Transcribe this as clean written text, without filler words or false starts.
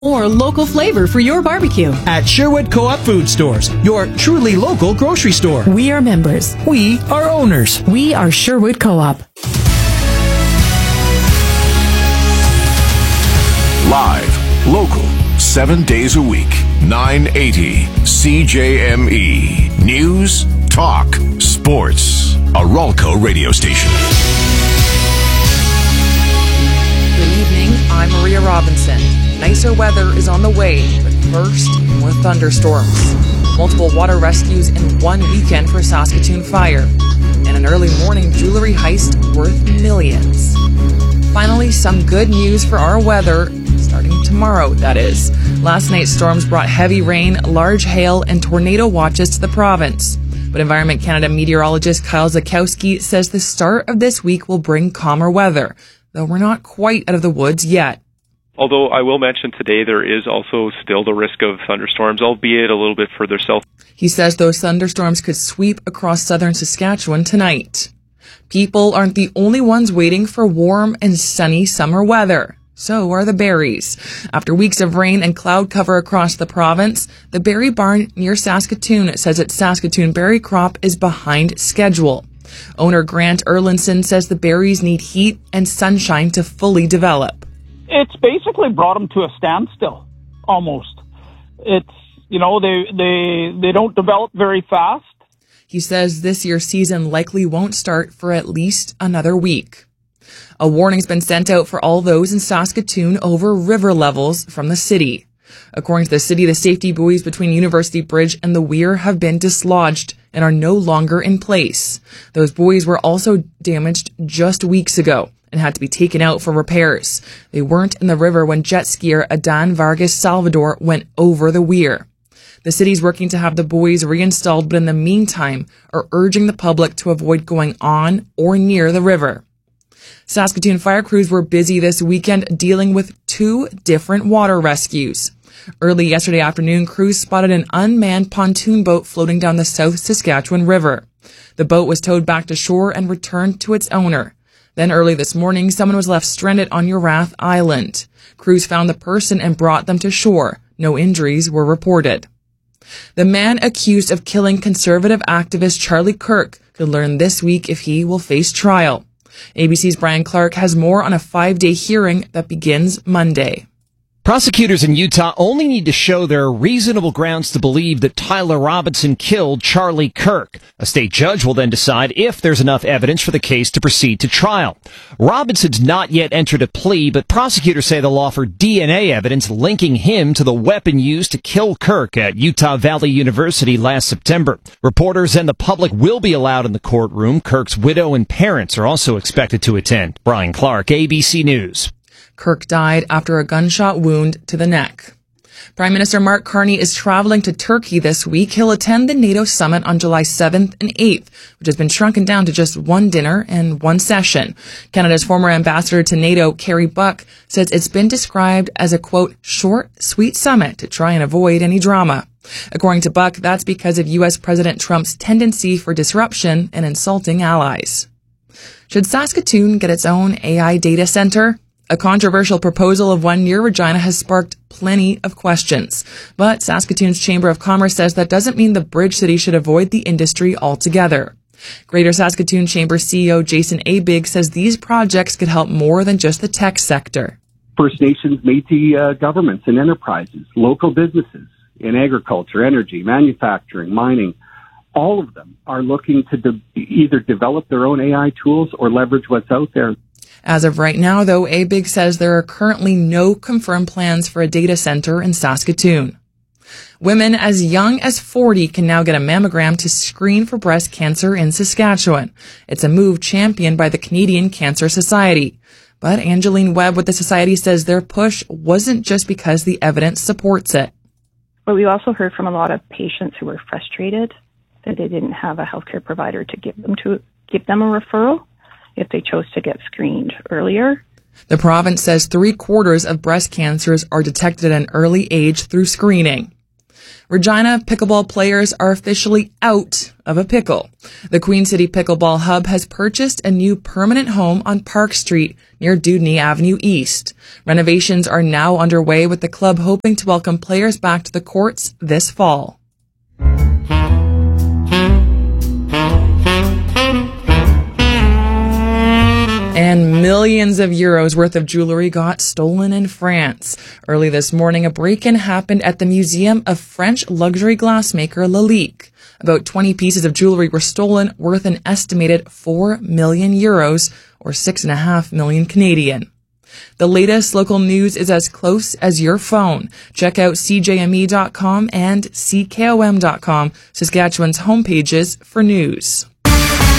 or local flavor for your barbecue. At Sherwood Co-op Food Stores, your truly local grocery store. We are members. We are owners. We are Sherwood Co-op. Live, local, 7 days a week, 980 CJME. News, talk, sports. A Ralco radio station. Good evening, I'm Maria Robinson. Nicer weather is on the way, but first, more thunderstorms. Multiple water rescues in one weekend for Saskatoon Fire. And an early morning jewelry heist worth millions. Finally, some good news for our weather, starting tomorrow, that is. Last night's storms brought heavy rain, large hail, and tornado watches to the province. But Environment Canada meteorologist Kyle Zakowski says the start of this week will bring calmer weather, though we're not quite out of the woods yet. Although I will mention today there is also still the risk of thunderstorms, albeit a little bit further south. He says those thunderstorms could sweep across southern Saskatchewan tonight. People aren't the only ones waiting for warm and sunny summer weather. So are the berries. After weeks of rain and cloud cover across the province, the berry barn near Saskatoon says its Saskatoon berry crop is behind schedule. Owner Grant Erlinson says the berries need heat and sunshine to fully develop. It's basically brought them to a standstill, almost. It's, they don't develop very fast. He says this year's season likely won't start for at least another week. A warning's been sent out for all those in Saskatoon over river levels from the city. According to the city, the safety buoys between University Bridge and the Weir have been dislodged and are no longer in place. Those buoys were also damaged just weeks ago and had to be taken out for repairs. They weren't in the river when jet skier Adan Vargas Salvador went over the Weir. The city's working to have the buoys reinstalled, but in the meantime are urging the public to avoid going on or near the river. Saskatoon fire crews were busy this weekend dealing with 2 different water rescues. Early yesterday afternoon, crews spotted an unmanned pontoon boat floating down the South Saskatchewan River. The boat was towed back to shore and returned to its owner. Then early this morning, someone was left stranded on Urath Island. Crews found the person and brought them to shore. No injuries were reported. The man accused of killing conservative activist Charlie Kirk could learn this week if he will face trial. ABC's Brian Clark has more on a 5-day hearing that begins Monday. Prosecutors in Utah only need to show there are reasonable grounds to believe that Tyler Robinson killed Charlie Kirk. A state judge will then decide if there's enough evidence for the case to proceed to trial. Robinson's not yet entered a plea, but prosecutors say they'll offer DNA evidence linking him to the weapon used to kill Kirk at Utah Valley University last September. Reporters and the public will be allowed in the courtroom. Kirk's widow and parents are also expected to attend. Brian Clark, ABC News. Kirk died after a gunshot wound to the neck. Prime Minister Mark Carney is traveling to Turkey this week. He'll attend the NATO summit on July 7th and 8th, which has been shrunken down to just one dinner and one session. Canada's former ambassador to NATO, Kerry Buck, says it's been described as a, quote, short, sweet summit to try and avoid any drama. According to Buck, that's because of U.S. President Trump's tendency for disruption and insulting allies. Should Saskatoon get its own AI data center? A controversial proposal of one near Regina has sparked plenty of questions. But Saskatoon's Chamber of Commerce says that doesn't mean the Bridge City should avoid the industry altogether. Greater Saskatoon Chamber CEO Jason Abig says these projects could help more than just the tech sector. First Nations, Métis governments and enterprises, local businesses in agriculture, energy, manufacturing, mining, all of them are looking to either develop their own AI tools or leverage what's out there. As of right now, though, Abig says there are currently no confirmed plans for a data center in Saskatoon. Women as young as 40 can now get a mammogram to screen for breast cancer in Saskatchewan. It's a move championed by the Canadian Cancer Society. But Angeline Webb with the Society says their push wasn't just because the evidence supports it. But we also heard from a lot of patients who were frustrated that they didn't have a healthcare provider to give them a referral if they chose to get screened earlier. The province says 3/4 of breast cancers are detected at an early age through screening. Regina pickleball players are officially out of a pickle. The Queen City Pickleball Hub has purchased a new permanent home on Park Street near Dewdney Avenue East. Renovations are now underway, with the club hoping to welcome players back to the courts this fall. And millions of euros worth of jewelry got stolen in France. Early this morning, a break-in happened at the Museum of French luxury glassmaker Lalique. About 20 pieces of jewelry were stolen, worth an estimated 4 million euros, or 6.5 million Canadian. The latest local news is as close as your phone. Check out CJME.com and CKOM.com, Saskatchewan's homepages for news.